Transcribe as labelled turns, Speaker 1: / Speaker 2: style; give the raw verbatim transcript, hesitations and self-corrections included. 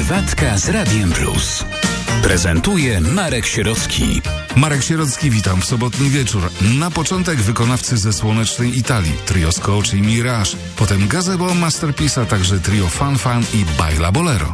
Speaker 1: Prywatka z Radiem Plus. Prezentuje Marek Sierocki.
Speaker 2: Marek Sierocki, witam w sobotni wieczór. Na początek wykonawcy ze słonecznej Italii, trio Scotch i Mirage, potem Gazebo, Masterpiece, a także trio Fan Fan i Baila Bolero.